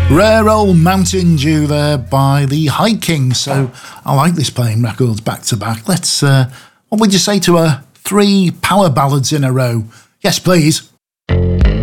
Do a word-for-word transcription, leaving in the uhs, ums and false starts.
Rare Old Mountain Dew there by the High Kings. So I like this playing records back to back. Let's, uh, what would you say to a three power ballads in a row? Yes, please.